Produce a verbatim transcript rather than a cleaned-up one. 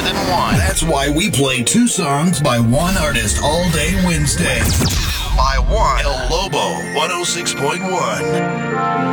than one. That's why we play two songs by one artist all day Wednesday. By one. El Lobo, one oh six point one.